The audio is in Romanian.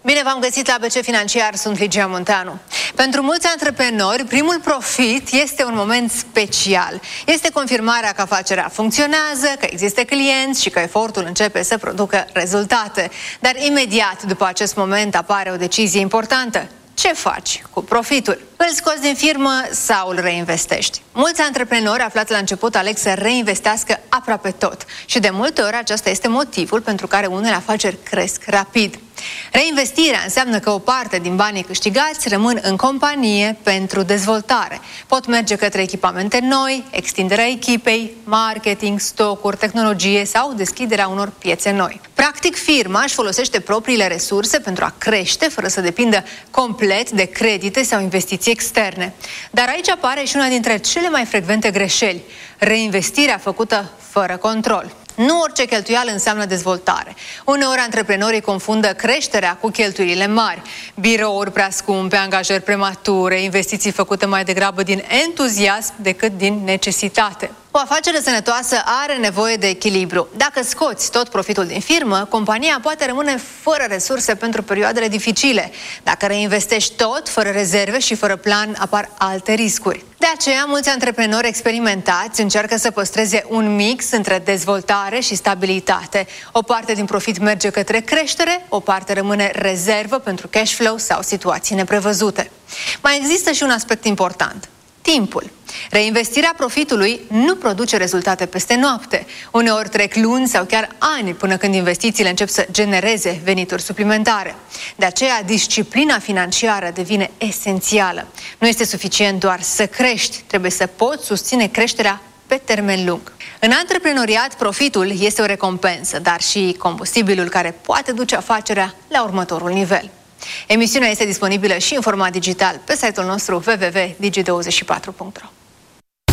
Bine v-am găsit la ABC Financiar, sunt Ligia Munteanu. Pentru mulți antreprenori, primul profit este un moment special. Este confirmarea că afacerea funcționează, că există clienți și că efortul începe să producă rezultate. Dar imediat după acest moment apare o decizie importantă. Ce faci cu profitul? Îl scoți din firmă sau îl reinvestești? Mulți antreprenori aflați la început aleg să reinvestească aproape tot. Și de multe ori acesta este motivul pentru care unele afaceri cresc rapid. Reinvestirea înseamnă că o parte din banii câștigați rămân în companie pentru dezvoltare. Pot merge către echipamente noi, extinderea echipei, marketing, stocuri, tehnologie sau deschiderea unor piețe noi. Practic, firma își folosește propriile resurse pentru a crește fără să depindă complet de credite sau investiții externe. Dar aici apare și una dintre cele mai frecvente greșeli: reinvestirea făcută fără control. Nu orice cheltuială înseamnă dezvoltare. Uneori antreprenorii confundă creșterea cu cheltuielile mari. Birouri prea scumpe, angajări premature, investiții făcute mai degrabă din entuziasm decât din necesitate. O afacere sănătoasă are nevoie de echilibru. Dacă scoți tot profitul din firmă, compania poate rămâne fără resurse pentru perioadele dificile. Dacă reinvestești tot, fără rezerve și fără plan, apar alte riscuri. De aceea, mulți antreprenori experimentați încearcă să păstreze un mix între dezvoltare și stabilitate. O parte din profit merge către creștere, o parte rămâne rezervă pentru cash flow sau situații neprevăzute. Mai există și un aspect important: timpul. Reinvestirea profitului nu produce rezultate peste noapte. Uneori trec luni sau chiar ani până când investițiile încep să genereze venituri suplimentare. De aceea, disciplina financiară devine esențială. Nu este suficient doar să crești, trebuie să poți susține creșterea pe termen lung. În antreprenoriat, profitul este o recompensă, dar și combustibilul care poate duce afacerea la următorul nivel. Emisiunea este disponibilă și în format digital pe site-ul nostru www.digi24.ro.